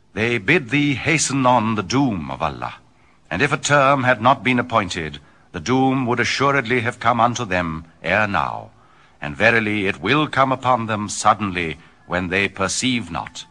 They bid thee hasten on the doom of Allah. And if a term had not been appointed, the doom would assuredly have come unto them ere now. And verily it will come upon them suddenly, when they perceive not.